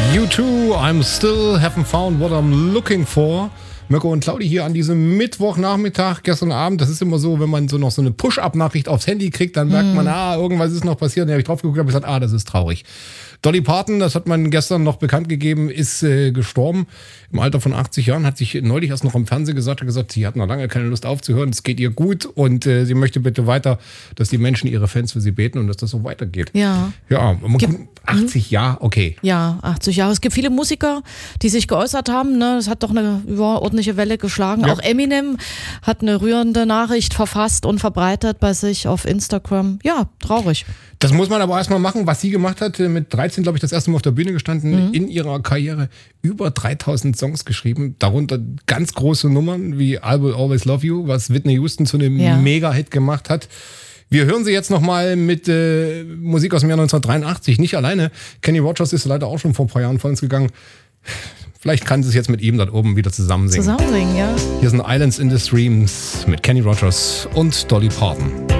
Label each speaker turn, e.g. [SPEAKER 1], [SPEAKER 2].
[SPEAKER 1] U2, I'm still haven't found what I'm looking for. Mirko und Claudi hier an diesem Mittwochnachmittag, gestern Abend. Das ist immer so, wenn man so noch so eine Push-Up-Nachricht aufs Handy kriegt, dann merkt man, irgendwas ist noch passiert. Dann habe ich drauf geguckt und gesagt, das ist traurig. Dolly Parton, das hat man gestern noch bekannt gegeben, ist gestorben. Im Alter von 80 Jahren, hat sich neulich erst noch im Fernsehen gesagt, sie hat noch lange keine Lust aufzuhören, es geht ihr gut und sie möchte bitte weiter, dass die Menschen, ihre Fans für sie beten und dass das so weitergeht.
[SPEAKER 2] Ja.
[SPEAKER 1] Ja, 80 Jahre, okay.
[SPEAKER 2] Ja, 80 Jahre. Es gibt viele Musiker, die sich geäußert haben. Ne? Es hat doch eine überordentliche Welle geschlagen. Ja. Auch Eminem hat eine rührende Nachricht verfasst und verbreitet bei sich auf Instagram. Ja, traurig.
[SPEAKER 1] Das muss man aber erstmal machen, was sie gemacht hat. Mit 13, glaube ich, das erste Mal auf der Bühne gestanden, in ihrer Karriere über 3000 Songs geschrieben. Darunter ganz große Nummern wie I Will Always Love You, was Whitney Houston zu einem Mega-Hit gemacht hat. Wir hören sie jetzt nochmal mit Musik aus dem Jahr 1983. Nicht alleine. Kenny Rogers ist leider auch schon vor ein paar Jahren von uns gegangen. Vielleicht kann sie es jetzt mit ihm dort oben wieder zusammen singen.
[SPEAKER 2] Ja.
[SPEAKER 1] Hier sind Islands in the Streams mit Kenny Rogers und Dolly Parton.